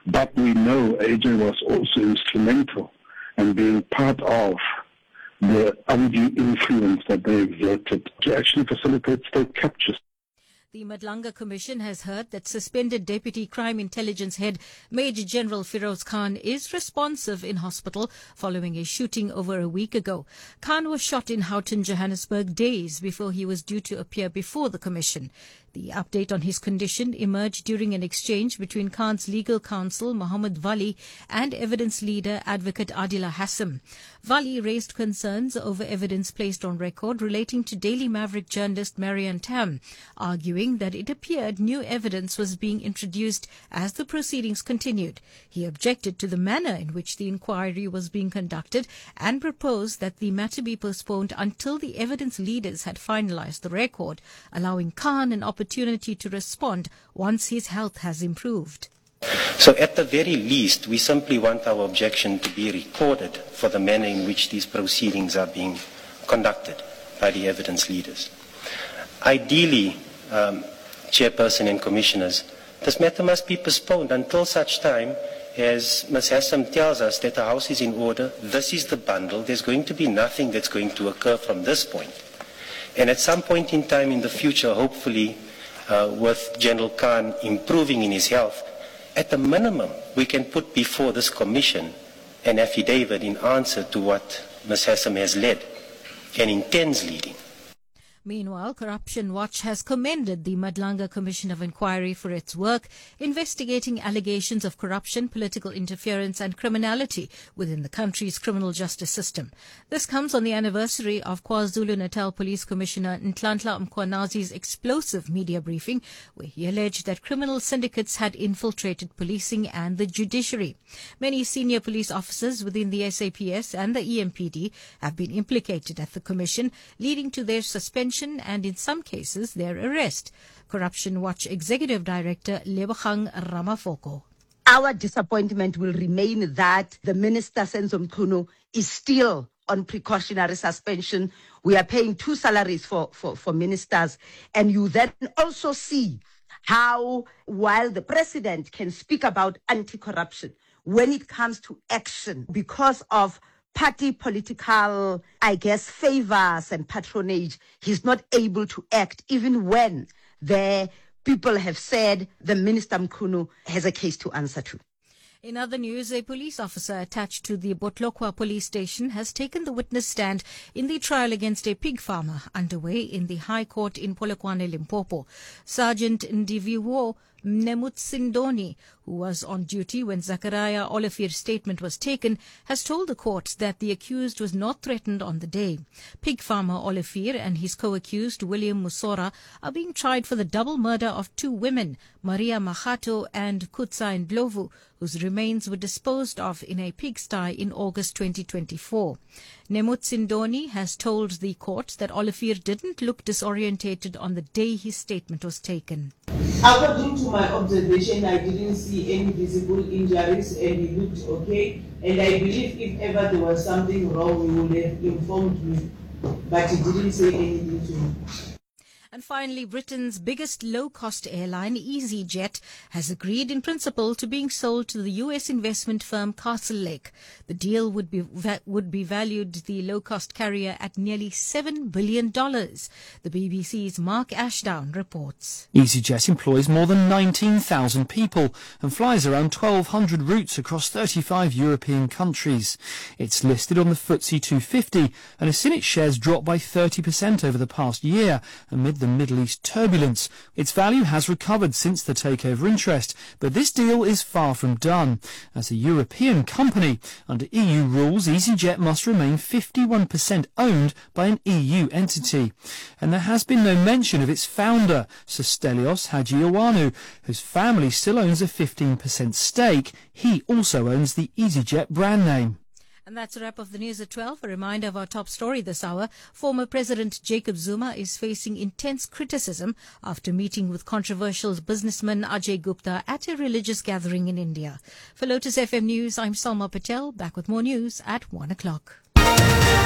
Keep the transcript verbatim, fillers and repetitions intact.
But we know A J was also instrumental in being part of the undue influence that they exerted to actually facilitate state captures. The Madlanga Commission has heard that suspended Deputy Crime Intelligence Head Major General Firoz Khan is responsive in hospital following a shooting over a week ago. Khan was shot in Houghton, Johannesburg, days before he was due to appear before the Commission. The update on his condition emerged during an exchange between Khan's legal counsel, Mohammed Wali, and evidence leader, Advocate Adila Hassan. Wali raised concerns over evidence placed on record relating to Daily Maverick journalist Marianne Tam, arguing that it appeared new evidence was being introduced as the proceedings continued. He objected to the manner in which the inquiry was being conducted and proposed that the matter be postponed until the evidence leaders had finalized the record, allowing Khan an opportunity to respond once his health has improved. So at the very least, we simply want our objection to be recorded for the manner in which these proceedings are being conducted by the evidence leaders. Ideally, um, Chairperson and Commissioners, this matter must be postponed until such time as Miz Hassan tells us that the House is in order, this is the bundle, there's going to be nothing that's going to occur from this point. And at some point in time in the future, hopefully, uh, with General Khan improving in his health, at the minimum, we can put before this Commission an affidavit in answer to what Miz Hassan has led and intends leading. Meanwhile, Corruption Watch has commended the Madlanga Commission of Inquiry for its work investigating allegations of corruption, political interference and criminality within the country's criminal justice system. This comes on the anniversary of KwaZulu-Natal Police Commissioner Nhlanhla Mkhwanazi's explosive media briefing, where he alleged that criminal syndicates had infiltrated policing and the judiciary. Many senior police officers within the S A P S and the E M P D have been implicated at the Commission, leading to their suspension and in some cases their arrest. Corruption Watch Executive Director Lebogang Ramafoko. Our disappointment will remain that the Minister Senzo Mchunu is still on precautionary suspension. We are paying two salaries for, for, for ministers, and you then also see how while the President can speak about anti-corruption, when it comes to action because of party political, I guess, favors and patronage, he's not able to act even when the people have said the Minister Mchunu has a case to answer to. In other news, a police officer attached to the Botlokwa police station has taken the witness stand in the trial against a pig farmer underway in the High Court in Polokwane, Limpopo. Sergeant Ndiviwo Mnemutsindoni, who was on duty when Zachariah Olafir's statement was taken, has told the court that the accused was not threatened on the day. Pig farmer Olafir and his co-accused William Musora are being tried for the double murder of two women, Maria Machato and Kutsa Ndlovu, whose remains were disposed of in a pigsty in August twenty twenty-four. Nemutsindoni has told the court that Olafir didn't look disorientated on the day his statement was taken. According to my observation, I didn't see any visible injuries and he looked okay. And I believe if ever there was something wrong, he would have informed me. But he didn't say anything to me. And finally, Britain's biggest low-cost airline, EasyJet, has agreed in principle to being sold to the U S investment firm Castlelake. The deal would be va- would be valued the low-cost carrier at nearly seven billion dollars. The B B C's Mark Ashdown reports. EasyJet employs more than nineteen thousand people and flies around twelve hundred routes across thirty-five European countries. It's listed on the F T S E two fifty and has seen its shares drop by thirty percent over the past year amid the Middle East turbulence. Its value has recovered since the takeover interest, but this deal is far from done. As a European company, under E U rules, EasyJet must remain fifty-one percent owned by an E U entity. And there has been no mention of its founder, Sir Stelios Hadjiowanu, whose family still owns a fifteen percent stake. He also owns the EasyJet brand name. And that's a wrap of the news at twelve. A reminder of our top story this hour. Former President Jacob Zuma is facing intense criticism after meeting with controversial businessman Ajay Gupta at a religious gathering in India. For Lotus F M News, I'm Salma Patel, back with more news at one o'clock.